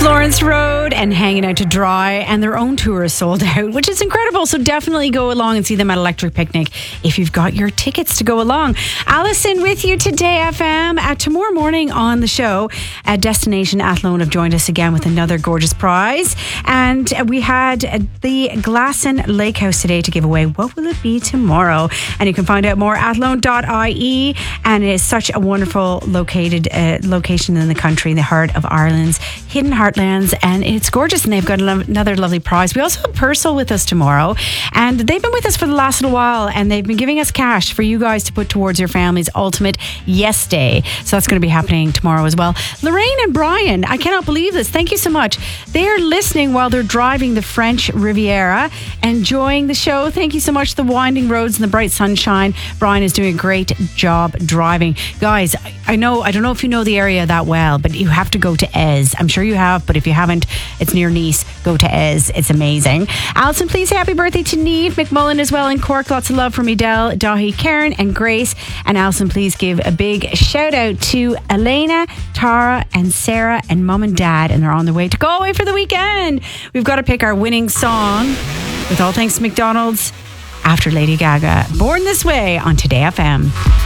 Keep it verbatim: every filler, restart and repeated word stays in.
Florence Road and Hanging Out to Dry, and their own tour is sold out, which is incredible. So definitely go along and see them at Electric Picnic if you've got your tickets to go along. Alison with you today, F M. At tomorrow morning on the show, at Destination Athlone have joined us again with another gorgeous prize. And we had the Glasson Lake House today to give away. What will it be tomorrow? And you can find out more at athlone dot I E. And it is such a wonderful located uh, location in the country, in the heart of Ireland's hidden heartlands, and it's gorgeous. And they've got another lovely prize. We also have Purcell with us tomorrow, and they've been with us for the last little while, and they've been giving us cash for you guys to put towards your family's ultimate yes day. So that's going to be happening tomorrow as well. Lorraine and Brian, I cannot believe this. Thank you so much. They're listening while they're driving the French Riviera, enjoying the show. Thank you so much. The winding roads and the bright sunshine. Brian is doing a great job driving. Guys, I know, I don't know if you know the area that well, but you have to go to Ez. I'm sure you have, but if you haven't, it's near Nice. Go to Ez. It's amazing. Alison, please say happy birthday to Neve McMullen as well in Cork. Lots of love from Edel, Dahi, Karen and Grace. And Alison, please give a big shout out to Elena, Tara and Sarah and Mum and Dad, and they're on their way to Galway for the weekend. We've got to pick our winning song, with all thanks to McDonald's, after Lady Gaga. Born This Way on Today F M.